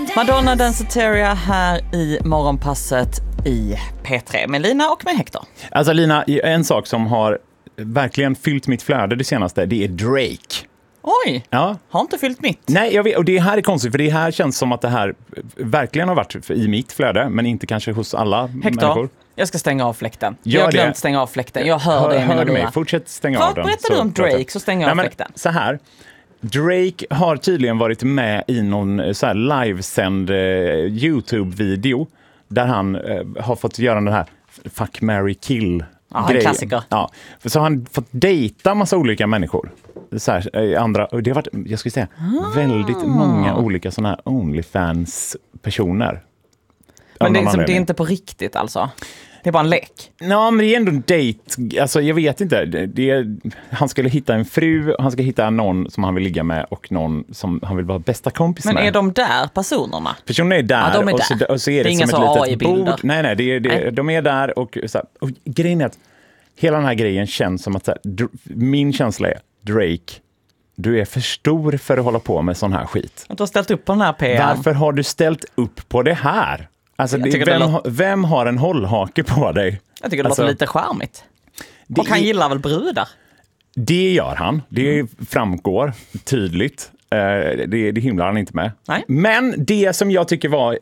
Madonna Danceteria här i morgonpasset i P3 med Lina och med Hector. Alltså Lina, en sak som har verkligen fyllt mitt flöde det senaste, det är Drake. Oj, ja. Har inte fyllt mitt. Nej, jag vet, och det här är konstigt för det här känns som att det här verkligen har varit i mitt flöde, men inte kanske hos alla människor. Jag ska stänga av fläkten. Jag har glömt stänga av fläkten. Jag hör det i mina lurar. Fortsätt stänga av den. Berättar du om Drake så stänger jag av fläkten. Så här. Drake har tydligen varit med i någon så här livesänd YouTube-video där han har fått göra den här Fuck, Marry, Kill en klassiker. Ja, så har han fått dejta massa olika människor. Så här, andra, och det har varit, jag skulle säga, väldigt många olika sådana här OnlyFans-personer. Men det är inte på riktigt alltså? Det är bara en lek? Ja, men det är ändå en dejt. Alltså, jag vet inte. Han skulle hitta en fru, han ska hitta någon som han vill ligga med och någon som han vill vara bästa kompis med. Men är de där personerna? Personerna är där, ja, de är och, där. Och så är det inga som ett litet AI-bilder. bord. Nej, de är där och, så här, och grejen är att hela den här grejen känns som att så här, min känsla är Drake, du är för stor för att hålla på med sån här skit. Att du har ställt upp på den här PM. Varför har du ställt upp på det här? Alltså, vem har en hållhake på dig? Jag tycker det låter lite charmigt. Och han gillar väl brudar? Det gör han. Det framgår tydligt. Det himlar han inte med. Nej. Men det som jag tycker var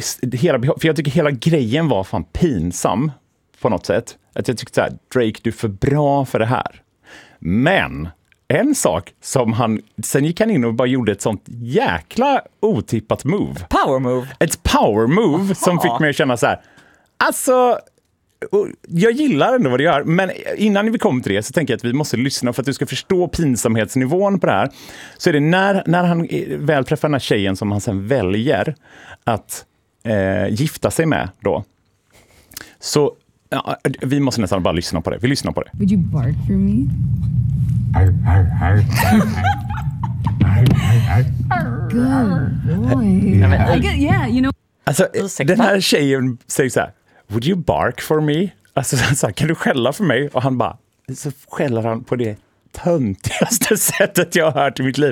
för jag tycker hela grejen var fan pinsam på något sätt. Att jag tyckte så här, Drake, du är för bra för det här. Men en sak som sen gick han in och bara gjorde ett sånt jäkla otippat move. Power move. Ett power move som fick mig att känna så här, alltså, jag gillar ändå vad det gör, men innan vi kommer till det så tänker jag att vi måste lyssna för att du ska förstå pinsamhetsnivån på det här. Så är det när han väl träffar den här tjejen som han sen väljer att gifta sig med då. Så vi måste nästan bara lyssna på det. Vi lyssnar på det. Would you bark for me? Good boy. Yeah, you know. Alltså, den här tjejen säger så här, would you bark for me? Alltså så här, kan du skälla för mig? Och han bara, så skäller han på det töntigaste sättet jag har hört i mitt liv.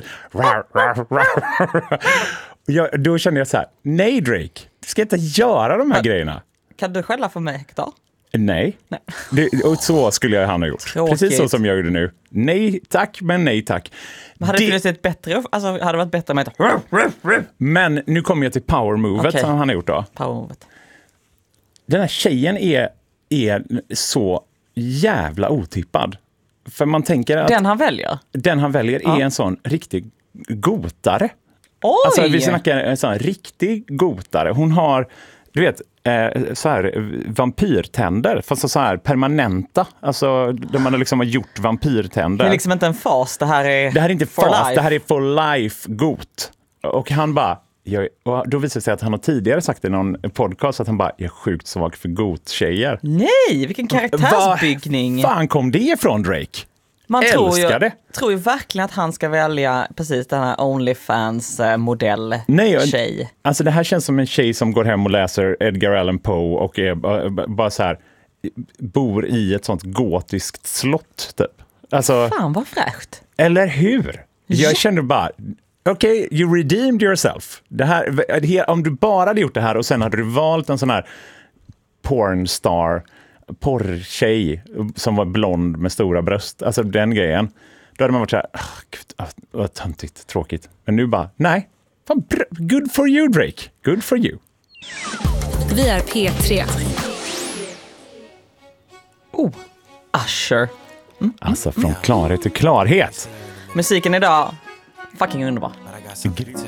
Då känner jag så här, nej Drake, du ska inte göra de här grejerna. Kan du skälla för mig, Hector? Nej. Och så skulle jag ha gjort. Tråkigt. Precis så som jag gjorde nu. Nej tack, men nej tack. Men hade det sett bättre, alltså hade det varit bättre med ett... Men nu kommer jag till power-movet som han har gjort då. Power-movet. Den här tjejen är så jävla otippad. För man tänker att... Den han väljer är en sån riktig gotare. Oj! Alltså vi snackar en sån riktig gotare. Hon har, du vet, så här vampyrtänder, fast så här permanenta, alltså de man liksom har gjort vampyrtänder. Det är liksom inte en fas, det här är inte fas, life. Det här är for life got. Och han bara, och då visar det sig att han har tidigare sagt i någon podcast att han bara, jag är sjukt svag för got-tjejer. Nej, vilken karaktärsbyggning. Var fan kom det ifrån, Drake? Man tror ju verkligen att han ska välja precis den här OnlyFans-modell-tjej. Alltså det här känns som en tjej som går hem och läser Edgar Allan Poe och är bara så här, bor i ett sånt gotiskt slott typ. Alltså, fan vad fräscht. Eller hur? Jag kände bara, okej, you redeemed yourself. Det här, om du bara hade gjort det här och sen hade du valt en sån här porrtjej som var blond med stora bröst, alltså den grejen, då hade man varit så här, vad töntigt, tråkigt. Men nu bara, nej, fan, good for you Drake, good for you. Vi är P3. Usher. Alltså från klarhet till klarhet. Musiken idag, fucking underbar.